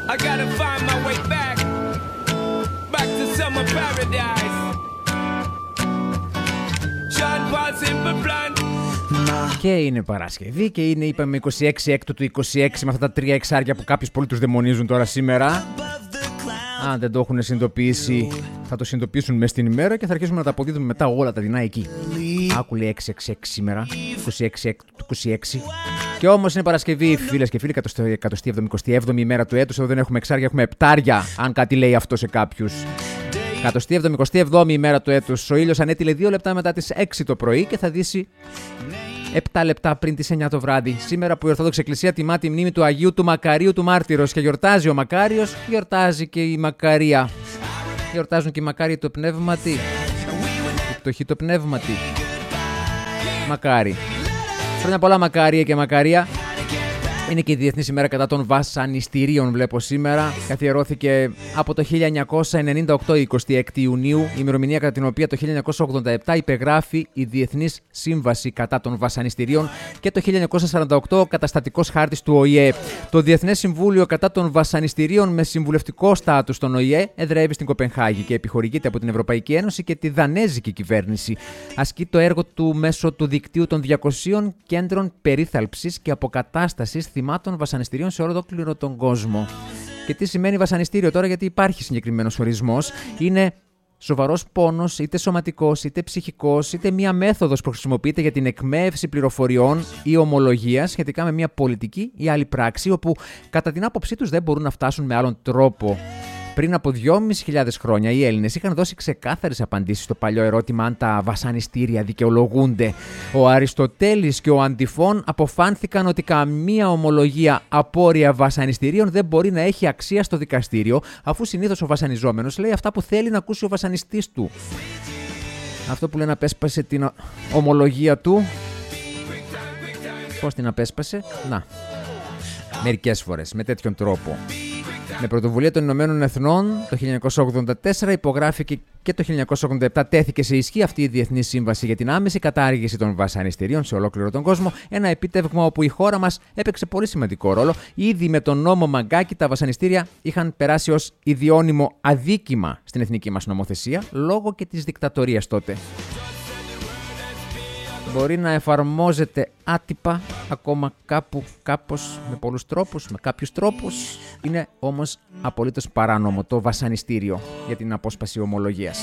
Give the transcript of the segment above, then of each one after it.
I gotta find my way back to summer paradise. Sean Paul, Simple Plan. Και είναι Παρασκευή και είναι, είπαμε, 26 έκτου του 26 με αυτά τα 3 εξάρια που κάποιοι πολύ τους δαιμονίζουν τώρα σήμερα. Αν δεν το έχουν συνειδητοποιήσει, θα το συνειδητοποιήσουν μέσα στην ημέρα και θα αρχίσουμε να τα αποδίδουμε μετά όλα τα δεινά εκεί. Άκουλε 666 σήμερα, 26 έκτου του 26. Και όμως είναι Παρασκευή, φίλες και φίλοι, 177η ημέρα του έτους. Εδώ δεν έχουμε εξάρια, έχουμε επτάρια, αν κάτι λέει αυτό σε κάποιους. 177η ημέρα του έτους. Ο ήλιος ανέτειλε 2 λεπτά μετά τις 6 το πρωί και θα δύσει 7 λεπτά πριν τις 9 το βράδυ. Σήμερα που η Ορθόδοξη Εκκλησία τιμά τη μνήμη του Αγίου του Μακαρίου του Μάρτυρος και γιορτάζει ο Μακάριος, γιορτάζει και η Μακαρία. Γιορτάζουν και οι Μακάριοι το πνεύματι. Η πτωχή το πνεύματι. Μακάρι. Χρόνια πολλά Μακάρια και Μακαρία. Είναι και η Διεθνής ημέρα κατά των βασανιστήριων, βλέπω σήμερα. Καθιερώθηκε από το 1998, 26 Ιουνίου, η ημερομηνία κατά την οποία το 1987 υπεγράφει η Διεθνής Σύμβαση κατά των βασανιστήριων και το 1948 ο καταστατικός χάρτης του ΟΗΕ. Το Διεθνές Συμβούλιο κατά των βασανιστήριων με συμβουλευτικό στάτους στον ΟΗΕ εδρεύει στην Κοπενχάγη και επιχορηγείται από την Ευρωπαϊκή Ένωση και τη δανέζικη κυβέρνηση. Ασκεί το έργο του μέσω του δικτύου των 200 κέντρων περίθαλψης και αποκατάστασης θυμάτων βασανιστήριων σε ολόκληρο τον κόσμο. Και τι σημαίνει βασανιστήριο τώρα, γιατί υπάρχει συγκεκριμένος ορισμός. Είναι σοβαρός πόνος, είτε σωματικός, είτε ψυχικός, είτε μία μέθοδος που χρησιμοποιείται για την εκμεύση πληροφοριών ή ομολογίας σχετικά με μία πολιτική ή άλλη πράξη, όπου κατά την άποψή τους δεν μπορούν να φτάσουν με άλλον τρόπο. Πριν από 2.500 χρόνια οι Έλληνες είχαν δώσει ξεκάθαρες απαντήσεις στο παλιό ερώτημα αν τα βασανιστήρια δικαιολογούνται. Ο Αριστοτέλης και ο Αντιφών αποφάνθηκαν ότι καμία ομολογία απόρρια βασανιστήριων δεν μπορεί να έχει αξία στο δικαστήριο, αφού συνήθως ο βασανιζόμενος λέει αυτά που θέλει να ακούσει ο βασανιστής του. Αυτό που λένε απέσπασε την ομολογία του. Πώς την απέσπασε? Να, μερικές φορές, με τέτοιον τρόπο. Με πρωτοβουλία των Ηνωμένων Εθνών το 1984 υπογράφηκε και το 1987 τέθηκε σε ισχύ αυτή η Διεθνή Σύμβαση για την άμεση κατάργηση των βασανιστήριων σε ολόκληρο τον κόσμο. Ένα επίτευγμα όπου η χώρα μας έπαιξε πολύ σημαντικό ρόλο. Ήδη με τον νόμο Μαγκάκη τα βασανιστήρια είχαν περάσει ως ιδιώνυμο αδίκημα στην εθνική μας νομοθεσία λόγω και της δικτατορίας τότε. Μπορεί να εφαρμόζεται άτυπα, ακόμα κάπου, κάπως, με πολλούς τρόπους, με κάποιους τρόπους. Είναι όμως απολύτως παράνομο το βασανιστήριο για την απόσπαση ομολογίας.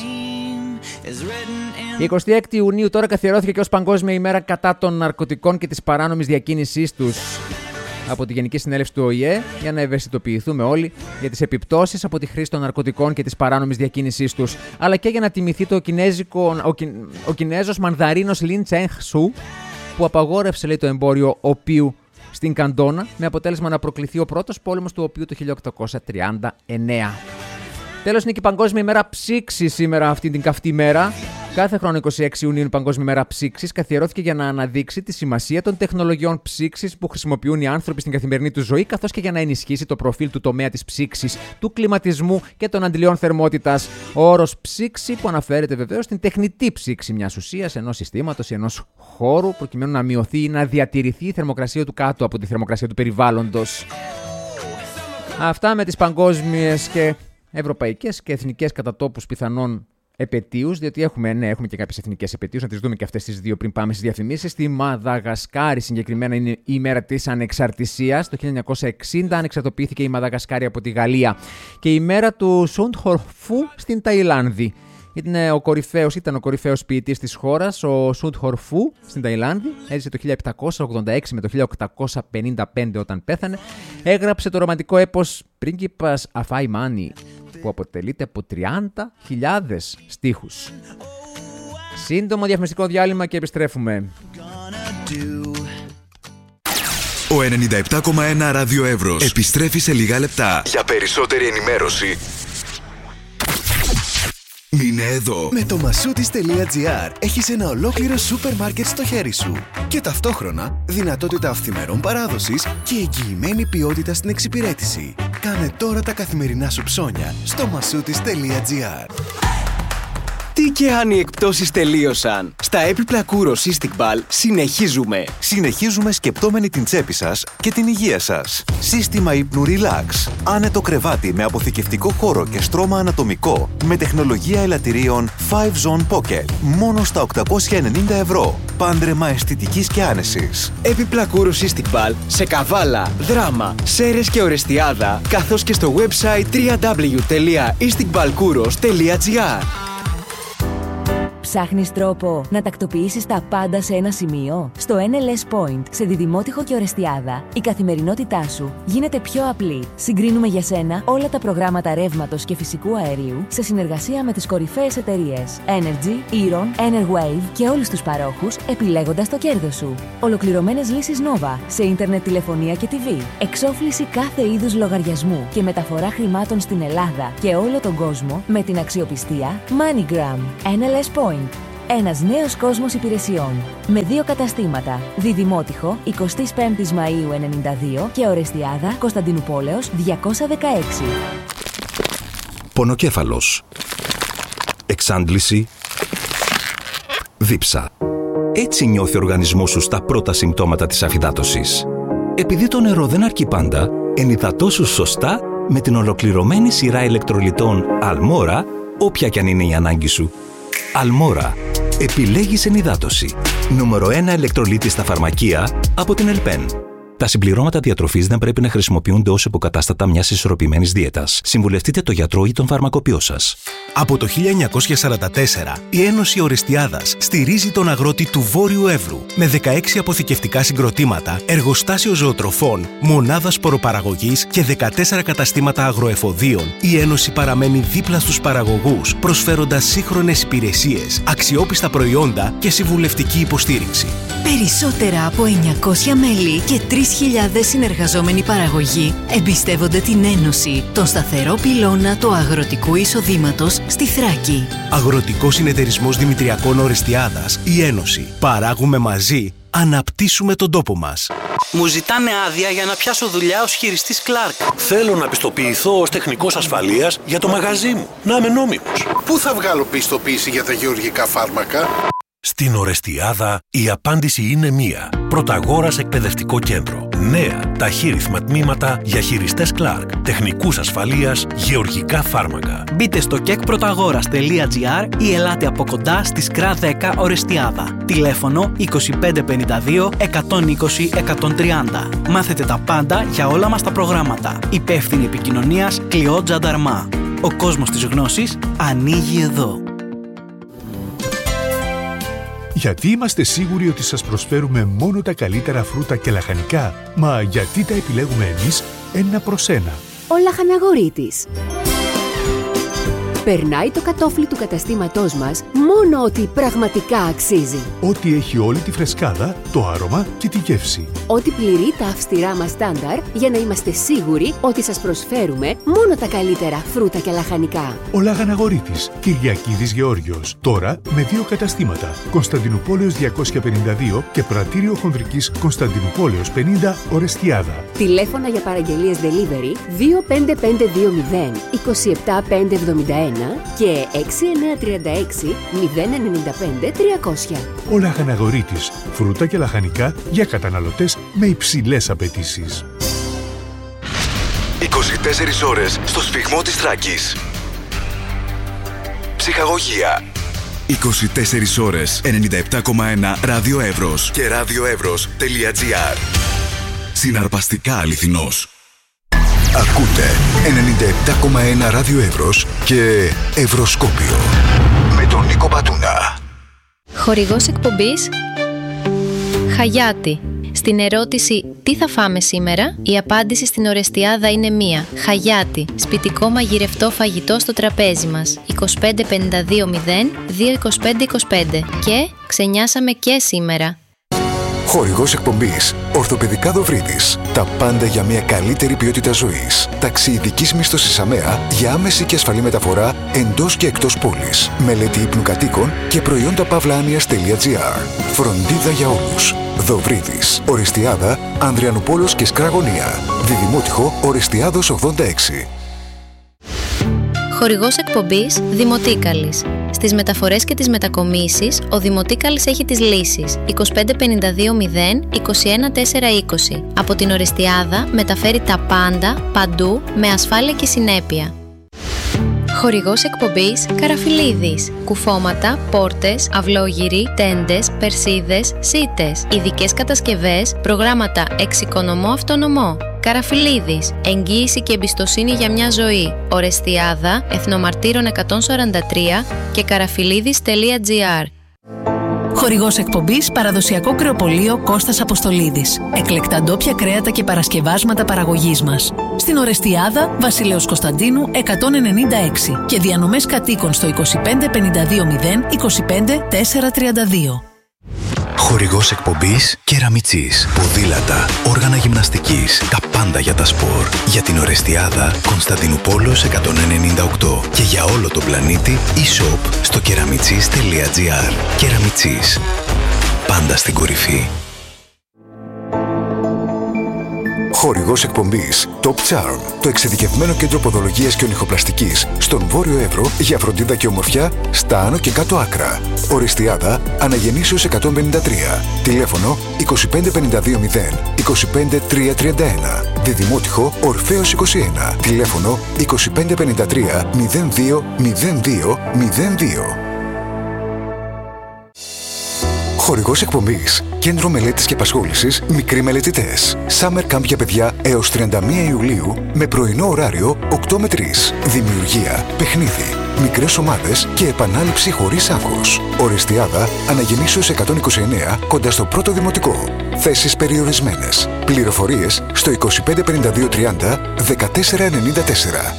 Η 26η Ιουνίου τώρα καθιερώθηκε και ως Παγκόσμια ημέρα κατά των ναρκωτικών και της παράνομης διακίνησής τους από τη Γενική Συνέλευση του ΟΗΕ, για να ευαισθητοποιηθούμε όλοι για τις επιπτώσεις από τη χρήση των ναρκωτικών και της παράνομης διακίνησής τους, αλλά και για να τιμηθεί ο Κινέζος μανδαρίνος Λιν Τσενγκ Σου, που απαγόρευσε, λέει, το εμπόριο οπίου στην Καντόνα, με αποτέλεσμα να προκληθεί ο πρώτος πόλεμος του οπίου το 1839. Τέλος, είναι και η Παγκόσμια ημέρα ψήξης σήμερα, αυτή την καυτή μέρα. Κάθε χρόνο 26 Ιουνίου είναι η Παγκόσμια ημέρα ψήξης. Καθιερώθηκε για να αναδείξει τη σημασία των τεχνολογιών ψήξης που χρησιμοποιούν οι άνθρωποι στην καθημερινή του ζωή, καθώς και για να ενισχύσει το προφίλ του τομέα της ψήξης, του κλιματισμού και των αντιλιών θερμότητας. Ο όρος ψήξη που αναφέρεται βεβαίως στην τεχνητή ψήξη μιας ουσίας, ενός συστήματος ή ενός χώρου, προκειμένου να μειωθεί ή να διατηρηθεί η θερμοκρασία του κάτω από τη θερμοκρασία του περιβάλλοντος. Αυτά με τις παγκόσμιες και ευρωπαϊκές και εθνικές κατά τόπους πιθανόν επετείους, διότι έχουμε και κάποιες εθνικές επετείους, να τις δούμε και αυτές τις δύο πριν πάμε στις διαφημίσεις. Στη Μαδαγασκάρη συγκεκριμένα είναι η ημέρα της ανεξαρτησίας. Το 1960 ανεξαρτοποιήθηκε η Μαδαγασκάρη από τη Γαλλία. Και η ημέρα του Σουντχορφού στην Ταϊλάνδη. Ήταν ο κορυφαίος ποιητής της χώρας, ο Σουντχορφού στην Ταϊλάνδη. Έζησε το 1786 με το 1855 όταν πέθανε. Έγραψε το ρομαντικό έπος Πρίγκιπας Αφάι Μάνι, που αποτελείται από 30.000 στίχους. Σύντομο διαφημιστικό διάλειμμα και επιστρέφουμε. Ο 97,1 Ράδιο Εύρος επιστρέφει σε λίγα λεπτά. Για περισσότερη ενημέρωση μείνε εδώ. Με το Masoutis.gr έχεις ένα ολόκληρο σούπερ μάρκετ στο χέρι σου και ταυτόχρονα δυνατότητα αυθημερών παράδοσης και εγγυημένη ποιότητα στην εξυπηρέτηση. Κάνε τώρα τα καθημερινά σου ψώνια στο Masoutis.gr. Τι και αν οι εκπτώσεις τελείωσαν. Στα έπιπλα Kouros Istiqbal συνεχίζουμε. Συνεχίζουμε σκεπτόμενοι την τσέπη σας και την υγεία σας. Σύστημα ύπνου Relax. Άνετο κρεβάτι με αποθηκευτικό χώρο και στρώμα ανατομικό. Με τεχνολογία ελαττηρίων 5Zone Pocket. Μόνο στα 890 ευρώ. Πάντρεμα αισθητικής και άνεσης. Έπιπλα Kouros Istiqbal σε Καβάλα, Δράμα, Σέρρες και Ορεστιάδα, καθώς και στο website www.istiqbalkouros.gr. Ψάχνεις τρόπο να τακτοποιήσεις τα πάντα σε ένα σημείο? Στο NLS Point, σε Διδημότυχο και Ορεστιάδα, η καθημερινότητά σου γίνεται πιο απλή. Συγκρίνουμε για σένα όλα τα προγράμματα ρεύματος και φυσικού αερίου σε συνεργασία με τις κορυφαίες εταιρείες Energy, Eron, Enerwave και όλους τους παρόχους, επιλέγοντας το κέρδος σου. Ολοκληρωμένες λύσεις Nova σε ίντερνετ, τηλεφωνία και TV. Εξόφληση κάθε είδους λογαριασμού και μεταφορά χρημάτων στην Ελλάδα και όλο τον κόσμο με την αξιοπιστία MoneyGram. NLS Point. Ένας νέος κόσμος υπηρεσιών. Με 2 καταστήματα. Διδημότυχο, 25 Μαΐου 92 και Ορεστιάδα, Κωνσταντινουπόλεως 216. Πονοκέφαλος. Εξάντληση. Δίψα. Έτσι νιώθει ο οργανισμός σου στα πρώτα συμπτώματα της αφυδάτωσης. Επειδή το νερό δεν αρκεί πάντα, ενυδατώσου σωστά με την ολοκληρωμένη σειρά ηλεκτρολιτών Almora, όποια κι αν είναι η ανάγκη σου. Almora. Επιλέγεις ενυδάτωση. Νούμερο 1 ηλεκτρολίτη στα φαρμακεία από την Ελπέν. Τα συμπληρώματα διατροφής δεν πρέπει να χρησιμοποιούνται ως υποκατάστατα μιας ισορροπημένης δίαιτας. Συμβουλευτείτε τον γιατρό ή τον φαρμακοποιό σας. Από το 1944, η Ένωση Ορεστιάδας στηρίζει τον αγρότη του Βόρειου Εύρου με 16 αποθηκευτικά συγκροτήματα, εργοστάσιο ζωοτροφών, μονάδα σποροπαραγωγής και 14 καταστήματα αγροεφοδίων. Η Ένωση παραμένει δίπλα στους παραγωγούς, προσφέροντας σύγχρονες υπηρεσίες, αξιόπιστα προϊόντα και συμβουλευτική υποστήριξη. Περισσότερα από 900 μέλη και 3.000 συνεργαζόμενοι παραγωγοί εμπιστεύονται την Ένωση, τον σταθερό πυλώνα του αγροτικού εισοδήματος στη Θράκη. Αγροτικός Συνεταιρισμός Δημητριακών Ορεστιάδας, η Ένωση. Παράγουμε μαζί, αναπτύσσουμε τον τόπο μας. Μου ζητάνε άδεια για να πιάσω δουλειά ως χειριστής Clark. Θέλω να πιστοποιηθώ ως τεχνικός ασφαλείας για το μαγαζί μου. Να είμαι νόμιμος. Πού θα βγάλω πιστοποίηση για τα γεωργικά φάρμακα? Στην Ορεστιάδα η απάντηση είναι μία. Πρωταγόρας εκπαιδευτικό κέντρο. Νέα ταχύρυθμα τμήματα για χειριστές Clark, τεχνικούς ασφαλείας, γεωργικά φάρμακα. Μπείτε στο kekprotagora.gr ή ελάτε από κοντά στη ΣΚΡΑ 10 Ορεστιάδα. Τηλέφωνο 2552 120 130. Μάθετε τα πάντα για όλα μας τα προγράμματα. Υπεύθυνη επικοινωνίας Κλειό Τζανταρμά. Ο κόσμος της γνώσης ανοίγει εδώ. Γιατί είμαστε σίγουροι ότι σας προσφέρουμε μόνο τα καλύτερα φρούτα και λαχανικά? Μα γιατί τα επιλέγουμε εμείς ένα προς ένα? Ο Λαχαναγορίτης. Περνάει το κατόφλι του καταστήματός μας μόνο ότι πραγματικά αξίζει. Ό,τι έχει όλη τη φρεσκάδα, το άρωμα και τη γεύση. Ό,τι πληρεί τα αυστηρά μας στάνταρ για να είμαστε σίγουροι ότι σας προσφέρουμε μόνο τα καλύτερα φρούτα και λαχανικά. Ο Λαχαναγορίτης, Κυριακίδης Γεώργιος. Τώρα με 2 καταστήματα. Κωνσταντινουπόλεως 252 και Πρατήριο Χονδρικής Κωνσταντινουπόλεως 50 Ορεστιάδα. Τηλέφωνα για παραγγελίες delivery 25520 27571 και 6936 095 300. Ο Λαχαναγορίτης, φρούτα και λαχανικά για καταναλωτές με υψηλές απαιτήσεις. 24 ώρες στο σφυγμό της Θράκης. Ψυχαγωγία. 24 ώρες 97,1 Ράδιο Εύρος και radioevros.gr. Συναρπαστικά αληθινός. Ακούτε 97,1 Ράδιο Εύρος και Ευρωσκόπιο με τον Νίκο Πατούνα. Χορηγός εκπομπής Χαγιάτη. Στην ερώτηση «Τι θα φάμε σήμερα?» η απάντηση στην Ορεστιάδα είναι μία. Χαγιάτη. Σπιτικό μαγειρευτό φαγητό στο τραπέζι μας. 2552 22525. Και ξενιάσαμε και σήμερα. Χορηγός εκπομπής Ορθοπαιδικά Δοβρίτης. Τα πάντα για μια καλύτερη ποιότητα ζωής. Ταξί ειδικής μίσθωσης ΑΜΕΑ για άμεση και ασφαλή μεταφορά εντός και εκτός πόλης. Μελέτη ύπνου κατοίκων και προϊόντα pavlanias.gr. Φροντίδα για όλους. Δοβρίτης. Ορεστιάδα, Ανδριανουπόλεως και Σκραγωνία. Διδημότυχο, Ορεστιάδος 86. Χορηγός εκπομπής Δημοτίκαλης. Στις μεταφορές και τις μετακομίσεις, ο Δημοτίκαλης έχει τις λύσεις 25520 21420. Από την Ορεστιάδα μεταφέρει τα πάντα, παντού, με ασφάλεια και συνέπεια. Χορηγός εκπομπής Καραφιλίδης. Κουφώματα, πόρτες, αυλόγυροι, τέντες, περσίδες, σίτες, ειδικές κατασκευές, προγράμματα εξοικονομώ αυτονομώ. Καραφιλίδης. Εγγύηση και εμπιστοσύνη για μια ζωή. Ορεστιάδα, Εθνομαρτύρων 143 και καραφιλίδης.gr. Χορηγός εκπομπής Παραδοσιακό Κρεοπωλείο Κώστας Αποστολίδης. Εκλεκτά ντόπια κρέατα και παρασκευάσματα παραγωγής μας. Στην Ορεστιάδα, Βασιλέως Κωνσταντίνου 196 και διανομές κατοίκων στο 25520 25432. Χορηγός εκπομπής Κεραμιτσής. Ποδήλατα, όργανα γυμναστικής, τα πάντα για τα σπορ. Για την Ορεστιάδα, Κωνσταντινούπολεως 198 και για όλο τον πλανήτη e-shop στο keramitzis.gr. Κεραμιτσής. Πάντα στην κορυφή. Χορηγός εκπομπής Top Charm, το εξειδικευμένο κέντρο ποδολογίας και ονυχοπλαστικής στον Βόρειο Εύρο για φροντίδα και ομορφιά στα άνω και κάτω άκρα. Ορεστιάδα, Αναγεννήσεως 153. Τηλέφωνο 25520 25331. Διδημότυχο Ορφέως 21. Τηλέφωνο 2553 02 02 02. Χορηγός εκπομπής Κέντρο Μελέτης και Απασχόλησης Μικροί Μελετητές. Summer Camp για παιδιά έως 31 Ιουλίου με πρωινό ωράριο 8 με 3. Δημιουργία, παιχνίδι, μικρές ομάδες και επανάληψη χωρίς άγχος. Ορεστιάδα, Αναγεννήσεως 129 κοντά στο πρώτο δημοτικό. Θέσεις περιορισμένες. Πληροφορίες στο 255230 1494.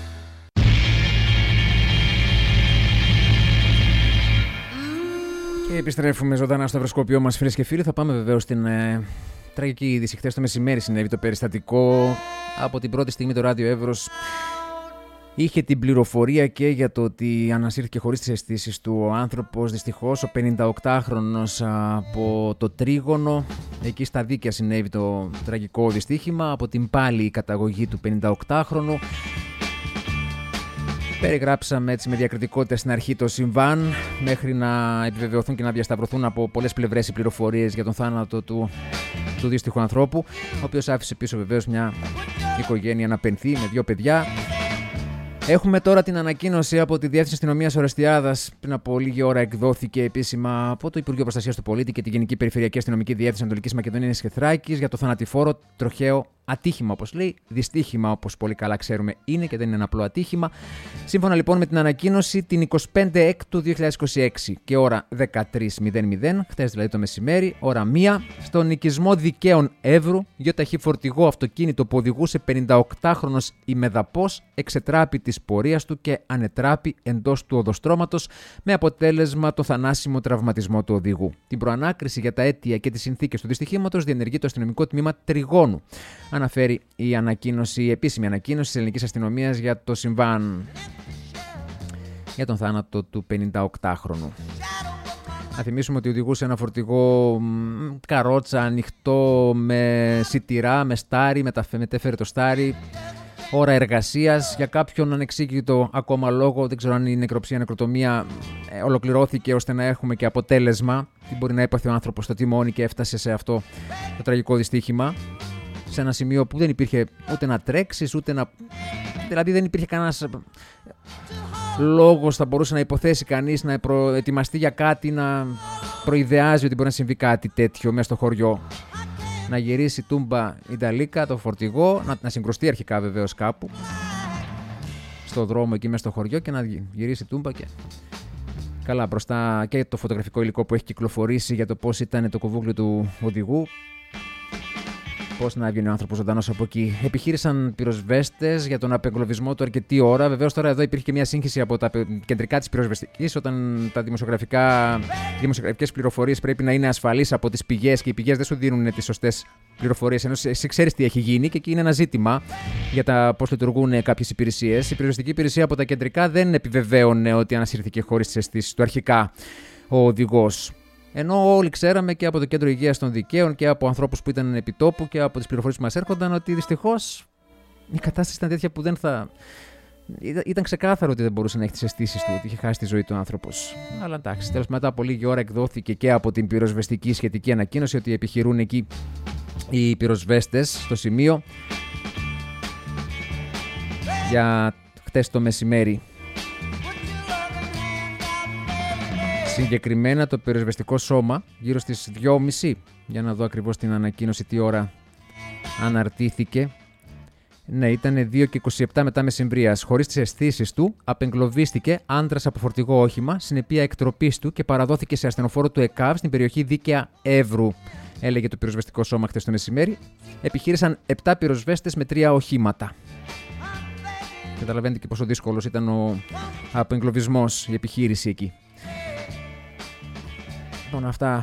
Επιστρέφουμε ζωντανά στο ευρωσκόπιό μας, φίλες και φίλοι. Θα πάμε βεβαίως στην τραγική είδηση. Χθες το μεσημέρι συνέβη το περιστατικό. Από την πρώτη στιγμή το Ράδιο Εύρος είχε την πληροφορία και για το ότι ανασύρθηκε χωρίς τις αισθήσεις του ο άνθρωπος. Δυστυχώς ο 58χρονος από το Τρίγωνο. Εκεί στα Δίκαια συνέβη το τραγικό δυστύχημα. Από την πάλι καταγωγή του 58χρονου. Περιγράψαμε έτσι με διακριτικότητα στην αρχή το συμβάν, μέχρι να επιβεβαιωθούν και να διασταυρωθούν από πολλές πλευρές οι πληροφορίες για τον θάνατο του δύστιχου ανθρώπου, ο οποίος άφησε πίσω βεβαίως μια οικογένεια να πενθεί με 2 παιδιά. Έχουμε τώρα την ανακοίνωση από τη Διεύθυνση Αστυνομίας Ορεστιάδας. Πριν από λίγη ώρα εκδόθηκε επίσημα από το Υπουργείο Προστασίας του Πολίτη και την Γενική Περιφερειακή Αστυνομική Διεύθυνση Ανατολικής Μακεδονίας και Θράκης για το θανατηφόρο τροχαίο ατύχημα, όπως λέει. Δυστύχημα, όπως πολύ καλά ξέρουμε, είναι και δεν είναι ένα απλό ατύχημα. Σύμφωνα λοιπόν με την ανακοίνωση, την 25 του 2026 και ώρα 13.00, χθες δηλαδή το μεσημέρι, ώρα 1, στον οικισμό Δικαίων Εύρου, γιοταχή φορτηγό αυτοκίνητο που οδηγούσε 58χρονος ημεδαπός, εξετράπη της πορείας του και ανετράπη εντός του οδοστρώματος, με αποτέλεσμα το θανάσιμο τραυματισμό του οδηγού. Την προανάκριση για τα αίτια και τις συνθήκες του δυστυχήματος διενεργεί το αστυνομικό τμήμα Τριγώνου. Αναφέρει η επίσημη ανακοίνωση της Ελληνικής Αστυνομίας για το συμβάν, για τον θάνατο του 58χρονου. Να θυμίσουμε ότι οδηγούσε ένα φορτηγό καρότσα ανοιχτό με σιτηρά, με στάρι, μετέφερε το στάρι. Ώρα εργασίας, για κάποιον ανεξήγητο ακόμα λόγο, δεν ξέρω αν η νεκροψία, νεκροτομία ολοκληρώθηκε ώστε να έχουμε και αποτέλεσμα. Τι μπορεί να έπαθε ο άνθρωπος στο τιμόνι και έφτασε σε αυτό το τραγικό δυστύχημα. Σε ένα σημείο που δεν υπήρχε ούτε να τρέξεις, ούτε να... Δηλαδή δεν υπήρχε κανένας λόγος, θα μπορούσε να υποθέσει κανείς, να προετοιμαστεί για κάτι, να προειδεάζει ότι μπορεί να συμβεί κάτι τέτοιο μέσα στο χωριό. Να γυρίσει τούμπα η Νταλίκα, το φορτηγό, να συγκρουστεί αρχικά βεβαίως κάπου στο δρόμο εκεί μέσα στο χωριό και να γυρίσει τούμπα και... Καλά, μπροστά και το φωτογραφικό υλικό που έχει κυκλοφορήσει για το πώς ήταν το κουβούγλιο του οδηγού. Πώς να έβγαινε ο άνθρωπος ζωντανός από εκεί. Επιχείρησαν πυροσβέστες για τον απεγκλωβισμό του αρκετή ώρα. Βεβαίως τώρα εδώ υπήρχε και μια σύγχυση από τα κεντρικά της πυροσβεστικής, όταν τα δημοσιογραφικές πληροφορίες πρέπει να είναι ασφαλείς από τις πηγές και οι πηγές δεν σου δίνουν τις σωστές πληροφορίες. Ενώ εσύ ξέρεις τι έχει γίνει και εκεί είναι ένα ζήτημα για τα πώς λειτουργούν κάποιες υπηρεσίες. Η πυροσβεστική υπηρεσία από τα κεντρικά δεν επιβεβαίωνε ότι ανασύρθηκε χωρίς τις αισθήσεις του αρχικά ο οδηγός. Ενώ όλοι ξέραμε και από το Κέντρο Υγείας των Δικαίων και από ανθρώπους που ήταν επί τόπου και από τις πληροφορίες που μας έρχονταν ότι δυστυχώς η κατάσταση ήταν τέτοια που δεν θα Ήταν ξεκάθαρο ότι δεν μπορούσε να έχει τις αισθήσεις του, ότι είχε χάσει τη ζωή του άνθρωπος. Αλλά εντάξει, τέλος μετά από λίγη ώρα εκδόθηκε και από την πυροσβεστική σχετική ανακοίνωση ότι επιχειρούν εκεί οι πυροσβέστες στο σημείο για χτες το μεσημέρι. Συγκεκριμένα το πυροσβεστικό σώμα γύρω στις 2:30, για να δω ακριβώς την ανακοίνωση τι ώρα αναρτήθηκε. Ναι, ήταν 2:27 μετά μεσημβρίας. Χωρίς τις αισθήσεις του, απεγκλωβίστηκε άντρας από φορτηγό όχημα, συνεπία εκτροπής του και παραδόθηκε σε ασθενοφόρο του ΕΚΑΒ στην περιοχή Δίκαια Εύρου, έλεγε το πυροσβεστικό σώμα χθες το μεσημέρι. Επιχείρησαν 7 πυροσβέστες με 3 οχήματα. Καταλαβαίνετε και πόσο δύσκολος ήταν ο απεγκλωβισμός, η επιχείρηση εκεί. Λοιπόν, αυτά.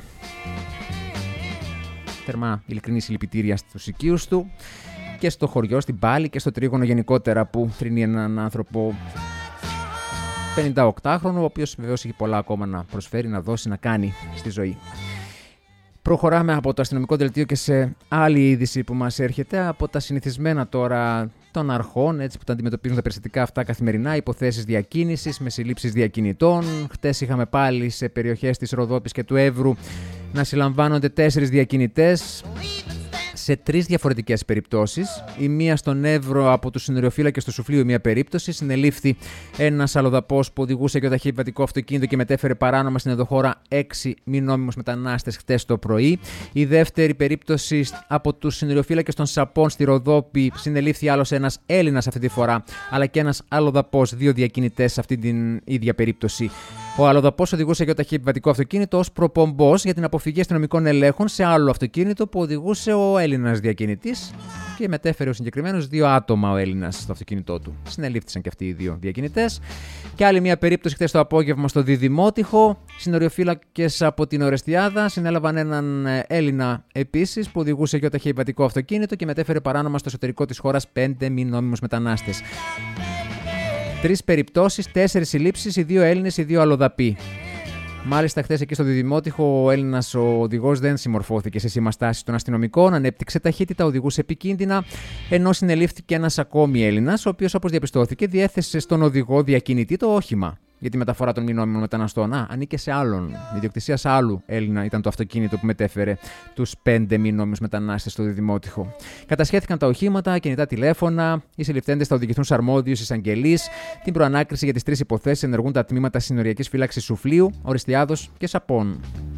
Θερμά ειλικρινή συλληπιτήρια στους οικείους του και στο χωριό, στην Πάλη και στο Τρίγωνο γενικότερα που θρηνεί έναν άνθρωπο 58χρονο, ο οποίος βεβαίως έχει πολλά ακόμα να προσφέρει, να δώσει, να κάνει στη ζωή. Προχωράμε από το αστυνομικό δελτίο και σε άλλη είδηση που μας έρχεται από τα συνηθισμένα τώρα των αρχών, έτσι, που τα αντιμετωπίζουν τα περιστατικά αυτά καθημερινά, υποθέσεις διακίνησης με συλλήψεις διακινητών. Χτες είχαμε πάλι σε περιοχές της Ροδόπης και του Εύρου να συλλαμβάνονται 4 διακινητές σε 3 διαφορετικές περιπτώσεις. Η μία στον Εύρο από τους συνοριοφύλακες του Σουφλίου, μία περίπτωση. Συνελήφθη ένας αλλοδαπός που οδηγούσε και οδαχή επιβατικό αυτοκίνητο και μετέφερε παράνομα στην ενδοχώρα 6 μη νόμιμους μετανάστες χτες το πρωί. Η δεύτερη περίπτωση από τους συνοριοφύλακες των Σαπών στη Ροδόπη. Συνελήφθη άλλος ένας Έλληνας αυτή τη φορά, αλλά και ένας αλλοδαπός, 2 διακινητές σε αυτή την ίδια περίπτωση. Ο αλλοδαπός οδηγούσε και οταχή επιβατικό αυτοκίνητο ως προπομπός για την αποφυγή αστυνομικών ελέγχων σε άλλο αυτοκίνητο που οδηγούσε ο Έλληνας διακινητής και μετέφερε ο συγκεκριμένος 2 άτομα ο Έλληνας στο αυτοκίνητό του. Συνελήφθησαν και αυτοί οι 2 διακινητές. Και άλλη μια περίπτωση χθες το απόγευμα στο Διδημότυχο. Συνοριοφύλακες από την Ορεστιάδα συνέλαβαν έναν Έλληνα επίσης που οδηγούσε και οταχή επιβατικό αυτοκίνητο και μετέφερε παράνομα στο εσωτερικό της χώρας 5 μη νόμιμους μετανάστες. 3 περιπτώσεις, 4 συλλήψεις, οι 2 Έλληνες, οι 2 αλλοδαποί. Μάλιστα, χθες εκεί στο Διδημότυχο, ο Έλληνας ο οδηγός δεν συμμορφώθηκε σε σημαστάσεις των αστυνομικών, ανέπτυξε ταχύτητα, οδηγούσε επικίνδυνα, ενώ συνελήφθηκε ένας ακόμη Έλληνας, ο οποίος, όπως διαπιστώθηκε, διέθεσε στον οδηγό διακινητή το όχημα για τη μεταφορά των μη νόμιμων μεταναστών. Ανήκε σε άλλον. Η ιδιοκτησία σε άλλου Έλληνα ήταν το αυτοκίνητο που μετέφερε τους 5 μη νόμιμους μετανάστες στο Διδημότυχο. Κατασχέθηκαν τα οχήματα, κινητά τηλέφωνα. Οι συλληφθέντες θα οδηγηθούν σε αρμόδιους εισαγγελείς. Την προανάκριση για τις 3 υποθέσεις ενεργούν τα τμήματα συνοριακής φύλαξης Σουφλίου, Ορεστιάδος και Σαπών.